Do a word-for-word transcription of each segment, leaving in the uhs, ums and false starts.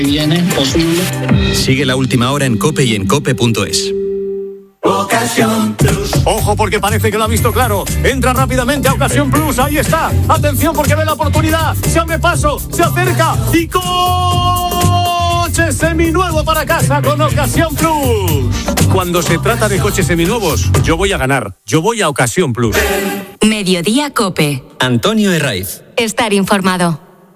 viene posible. Sigue la última hora en COPE y en cope punto es. Ocasión Plus. Ojo, porque parece que lo ha visto claro. Entra rápidamente a Ocasión Plus. Ahí está. Atención, porque ve la oportunidad. Se abre paso, se acerca y coche seminuevo para casa con Ocasión Plus. Cuando se trata de coches seminuevos, yo voy a ganar. Yo voy a Ocasión Plus. Mediodía COPE. Antonio Herraiz. Estar informado.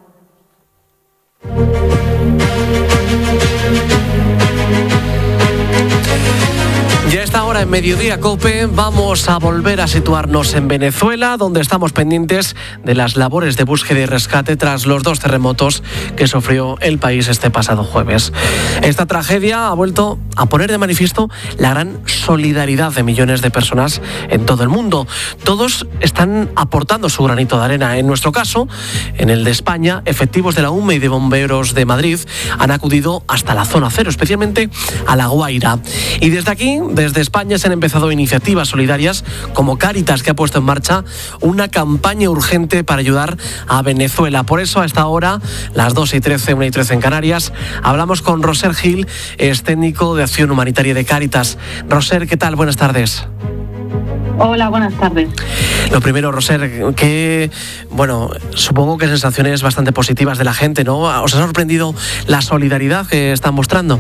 Ya está ahora en Mediodía COPE, vamos a volver a situarnos en Venezuela, donde estamos pendientes de las labores de búsqueda y rescate tras los dos terremotos que sufrió el país este pasado jueves. Esta tragedia ha vuelto a poner de manifiesto la gran solidaridad de millones de personas en todo el mundo. Todos están aportando su granito de arena. En nuestro caso, en el de España, efectivos de la U M E y de bomberos de Madrid han acudido hasta la zona cero, especialmente a La Guaira. Y desde aquí, desde España, se han empezado iniciativas solidarias como Cáritas, que ha puesto en marcha una campaña urgente para ayudar a Venezuela. Por eso, a esta hora, las dos y trece, una y trece en Canarias, hablamos con Roser Gil, es técnico de acción humanitaria de Cáritas. Roser, ¿qué tal? Buenas tardes. Hola, buenas tardes. Lo primero, Roser, que, bueno, supongo que sensaciones bastante positivas de la gente, ¿no? ¿Os ha sorprendido la solidaridad que están mostrando?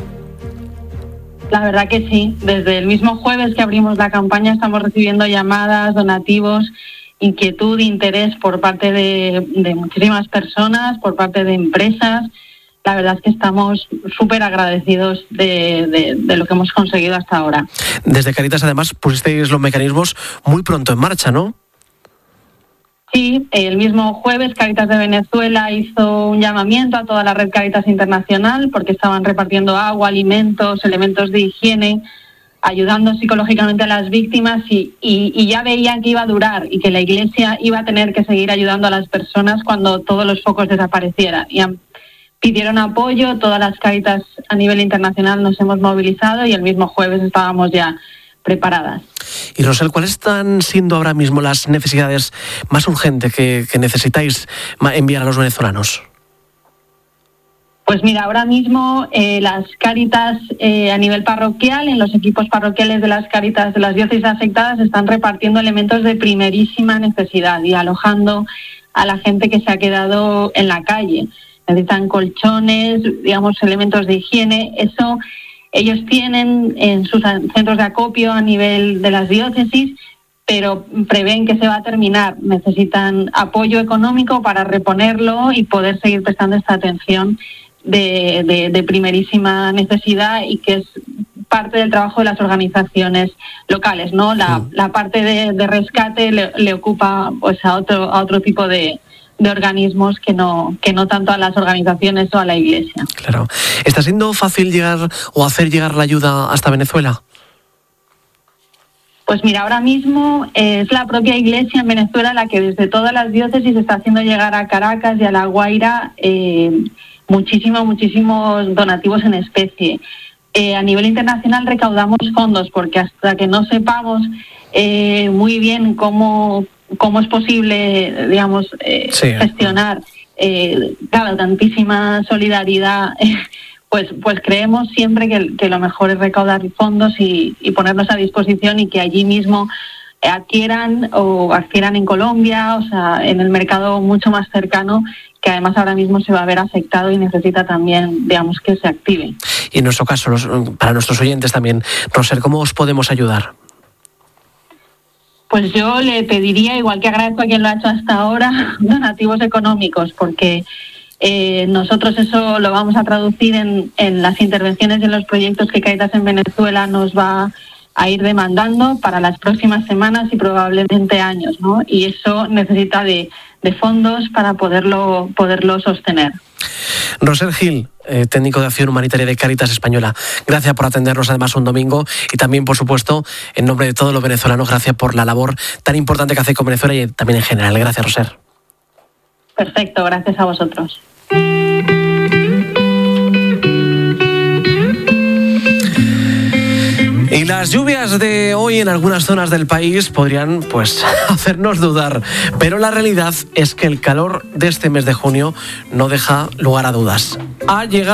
La verdad que sí. Desde el mismo jueves que abrimos la campaña estamos recibiendo llamadas, donativos, inquietud, interés por parte de, de muchísimas personas, por parte de empresas. La verdad es que estamos súper agradecidos de, de, de lo que hemos conseguido hasta ahora. Desde Cáritas, además, pusisteis los mecanismos muy pronto en marcha, ¿no? Sí, el mismo jueves Cáritas de Venezuela hizo un llamamiento a toda la red Cáritas Internacional porque estaban repartiendo agua, alimentos, elementos de higiene, ayudando psicológicamente a las víctimas y, y, y ya veían que iba a durar y que la Iglesia iba a tener que seguir ayudando a las personas cuando todos los focos desaparecieran. Y pidieron apoyo, todas las Cáritas a nivel internacional nos hemos movilizado y el mismo jueves estábamos ya preparadas. Y Rosel, ¿cuáles están siendo ahora mismo las necesidades más urgentes que, que necesitáis enviar a los venezolanos? Pues mira, ahora mismo eh, las Cáritas eh, a nivel parroquial, en los equipos parroquiales de las Cáritas de las diócesis afectadas, están repartiendo elementos de primerísima necesidad y alojando a la gente que se ha quedado en la calle. Necesitan colchones, digamos, elementos de higiene. Eso ellos tienen en sus centros de acopio a nivel de las diócesis, pero prevén que se va a terminar. Necesitan apoyo económico para reponerlo y poder seguir prestando esta atención de, de, de primerísima necesidad y que es parte del trabajo de las organizaciones locales, ¿no? La, sí. la parte de, de rescate le, le ocupa pues a otro a otro tipo de de organismos que no que no tanto a las organizaciones o a la Iglesia. Claro. ¿Está siendo fácil llegar o hacer llegar la ayuda hasta Venezuela? Pues mira, ahora mismo es la propia Iglesia en Venezuela la que desde todas las diócesis está haciendo llegar a Caracas y a La Guaira eh, muchísimos, muchísimos donativos en especie. Eh, a nivel internacional recaudamos fondos porque hasta que no sepamos eh, muy bien cómo cómo es posible, digamos, eh, sí. gestionar, eh, claro, tantísima solidaridad, eh, pues pues creemos siempre que, que lo mejor es recaudar fondos y, y ponerlos a disposición y que allí mismo adquieran o adquieran en Colombia, o sea, en el mercado mucho más cercano, que además ahora mismo se va a ver afectado y necesita también, digamos, que se active. Y en nuestro caso, los, para nuestros oyentes también, Roser, ¿cómo os podemos ayudar? Pues yo le pediría, igual que agradezco a quien lo ha hecho hasta ahora, donativos económicos, porque eh, nosotros eso lo vamos a traducir en, en las intervenciones y en los proyectos que Cáritas en Venezuela nos va a ir demandando para las próximas semanas y probablemente años, ¿no? Y eso necesita de, de fondos para poderlo, poderlo sostener. Roser Gil, eh, técnico de acción humanitaria de Cáritas Española, gracias por atendernos además un domingo y también, por supuesto, en nombre de todos los venezolanos, gracias por la labor tan importante que hacéis con Venezuela y también en general. Gracias, Roser. Perfecto, gracias a vosotros. Y las lluvias de hoy en algunas zonas del país podrían, pues, hacernos dudar. Pero la realidad es que el calor de este mes de junio no deja lugar a dudas. Ha llegado